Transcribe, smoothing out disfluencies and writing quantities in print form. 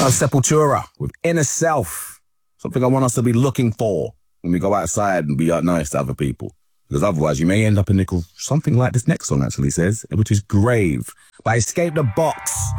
Sepultura with Inner Self. Something I want us to be looking for when we go outside and be nice to other people. Because otherwise you may end up in something like this next song actually says, which is Grave by Escape the Box.